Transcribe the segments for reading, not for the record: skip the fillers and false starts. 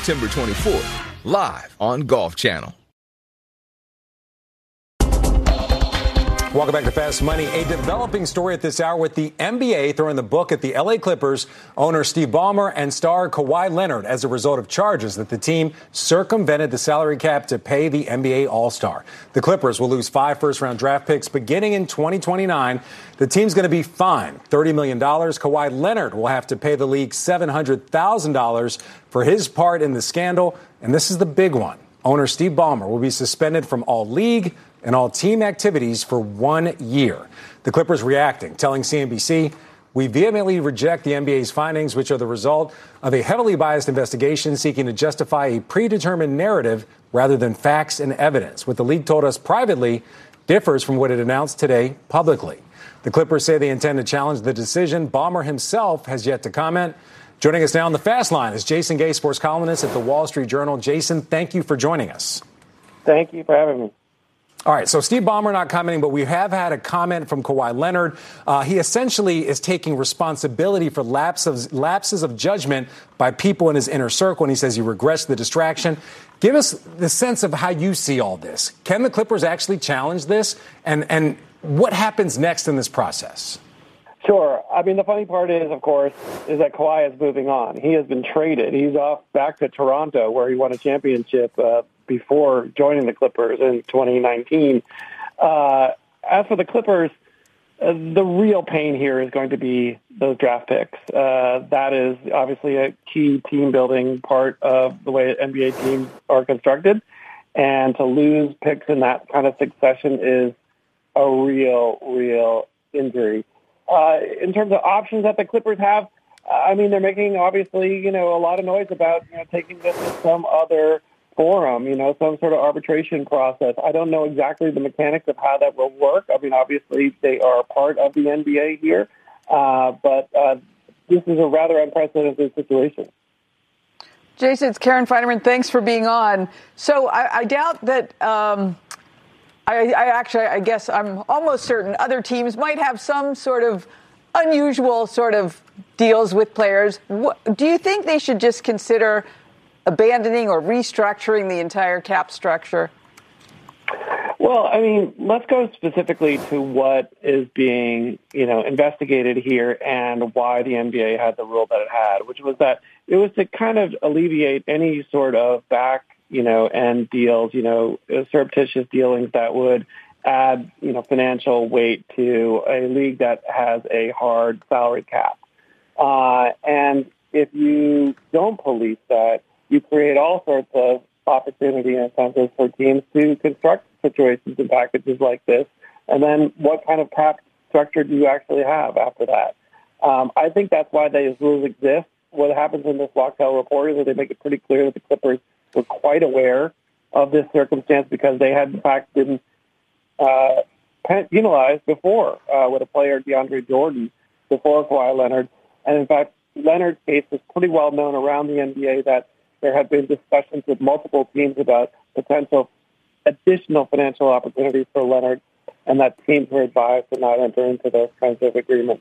September 24th, live on Golf Channel. Welcome back to Fast Money. A developing story at this hour with the NBA throwing the book at the LA Clippers owner Steve Ballmer and star Kawhi Leonard as a result of charges that the team circumvented the salary cap to pay the NBA All-Star. The Clippers will lose 5 first-round draft picks beginning in 2029. The team's going to be fined $30 million. Kawhi Leonard will have to pay the league $700,000 for his part in the scandal. And this is the big one. Owner Steve Ballmer will be suspended from all league and all team activities for 1 year. The Clippers reacting, telling CNBC, "We vehemently reject the NBA's findings, which are the result of a heavily biased investigation seeking to justify a predetermined narrative rather than facts and evidence. What the league told us privately differs from what it announced today publicly." The Clippers say they intend to challenge the decision. Ballmer himself has yet to comment. Joining us now on the Fast Line is Jason Gay, sports columnist at the Wall Street Journal. Jason, thank you for joining us. Thank you for having me. All right, so Steve Ballmer not commenting, but we have had a comment from Kawhi Leonard. He essentially is taking responsibility for lapses of judgment by people in his inner circle, and he says he regrets the distraction. Give us the sense of how you see all this. Can the Clippers actually challenge this, and what happens next in this process? Sure. I mean, the funny part is, of course, is that Kawhi is moving on. He has been traded. He's off back to Toronto, where he won a championship before joining the Clippers in 2019. As for the Clippers, the real pain here is going to be those draft picks. That is obviously a key team-building part of the way NBA teams are constructed. And to lose picks in that kind of succession is a real injury. In terms of options that the Clippers have, I mean, they're making, obviously, a lot of noise about, taking this to some other forum, some sort of arbitration process. I don't know exactly the mechanics of how that will work. I mean, obviously, they are part of the NBA here, but this is a rather unprecedented situation. Jason, it's Karen Feinerman. Thanks for being on. So I doubt that I guess I'm almost certain other teams might have some sort of unusual sort of deals with players. Do you think they should just consider abandoning or restructuring the entire cap structure? Well, I mean, let's go specifically to what is being, investigated here and why the NBA had the rule that it had, which was that it was to kind of alleviate any sort of back end deals, surreptitious dealings that would add, financial weight to a league that has a hard salary cap. And if you don't police that, you create all sorts of opportunity and incentives for teams to construct situations and packages like this. And then what kind of cap structure do you actually have after that? I think that's why these rules exist. What happens in this Wachtell report is that they make it pretty clear that the Clippers were quite aware of this circumstance because they had, in fact, been penalized before with a player, DeAndre Jordan, before Kawhi Leonard. And, in fact, Leonard's case was pretty well known around the NBA that there had been discussions with multiple teams about potential additional financial opportunities for Leonard, and that teams were advised to not enter into those kinds of agreements.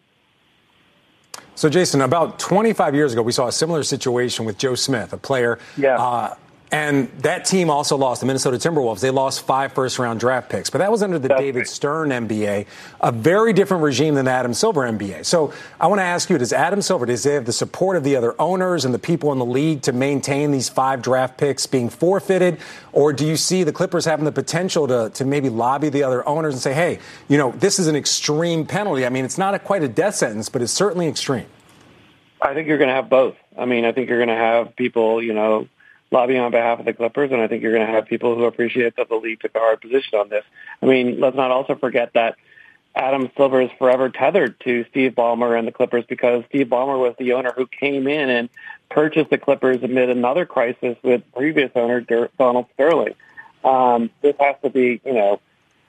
So, Jason, about 25 years ago, we saw a similar situation with Joe Smith, a player. Yeah. And that team also lost, the Minnesota Timberwolves. They lost 5 first-round draft picks. But that was under the David Stern NBA, a very different regime than the Adam Silver NBA. So I want to ask you, does Adam Silver, does he have the support of the other owners and the people in the league to maintain these 5 draft picks being forfeited? Or do you see the Clippers having the potential to maybe lobby the other owners and say, hey, this is an extreme penalty? I mean, it's not quite a death sentence, but it's certainly extreme. I think you're going to have both. I mean, I think you're going to have people, lobbying on behalf of the Clippers, and I think you're going to have people who appreciate that the league took a hard position on this. I mean, let's not also forget that Adam Silver is forever tethered to Steve Ballmer and the Clippers because Steve Ballmer was the owner who came in and purchased the Clippers amid another crisis with previous owner Donald Sterling. This has to be,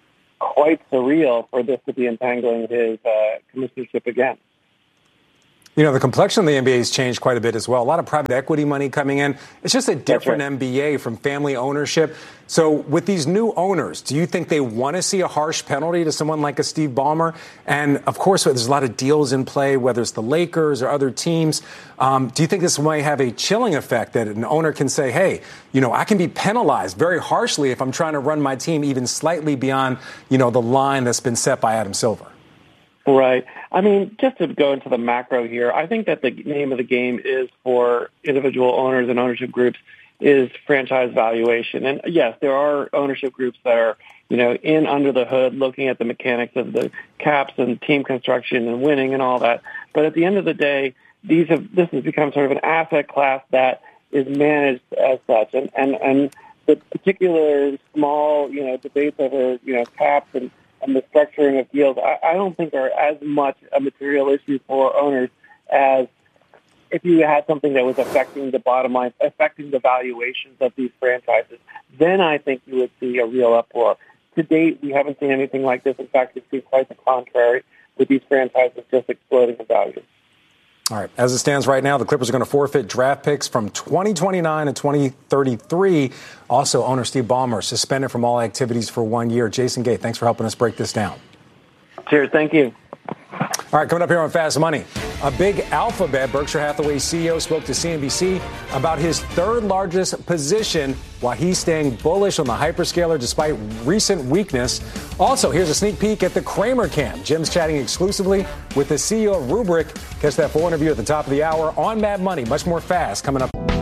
quite surreal for this to be entangling his commissionership again. The complexion of the NBA has changed quite a bit as well. A lot of private equity money coming in. It's just a different NBA from family ownership. So with these new owners, do you think they want to see a harsh penalty to someone like a Steve Ballmer? And, of course, there's a lot of deals in play, whether it's the Lakers or other teams. Do you think this might have a chilling effect that an owner can say, hey, I can be penalized very harshly if I'm trying to run my team even slightly beyond, the line that's been set by Adam Silver? Right. I mean, just to go into the macro here, I think that the name of the game is for individual owners and ownership groups is franchise valuation. And yes, there are ownership groups that are, in under the hood looking at the mechanics of the caps and team construction and winning and all that. But at the end of the day, this has become sort of an asset class that is managed as such. And the particular small, debates over, caps and the structuring of deals, I don't think are as much a material issue for owners as if you had something that was affecting the bottom line, affecting the valuations of these franchises. Then I think you would see a real uproar. To date, we haven't seen anything like this. In fact, we've seen quite the contrary, with these franchises just exploding in value. All right. As it stands right now, the Clippers are going to forfeit draft picks from 2029 and 2033. Also, owner Steve Ballmer suspended from all activities for 1 year. Jason Gay, thanks for helping us break this down. Cheers. Thank you. All right, coming up here on Fast Money, a big Alphabet Berkshire Hathaway CEO spoke to CNBC about his third largest position while he's staying bullish on the hyperscaler despite recent weakness. Also, here's a sneak peek at the Kramer Camp. Jim's chatting exclusively with the CEO of Rubrik. Catch that full interview at the top of the hour on Mad Money. Much more fast coming up.